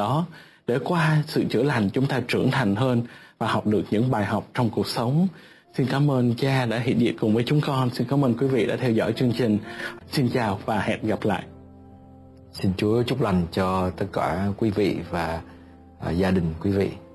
đó, để qua sự chữa lành chúng ta trưởng thành hơn và học được những bài học trong cuộc sống. Xin cảm ơn cha đã hiện diện cùng với chúng con. Xin cảm ơn quý vị đã theo dõi chương trình. Xin chào và hẹn gặp lại. Xin Chúa chúc lành cho tất cả quý vị và gia đình quý vị.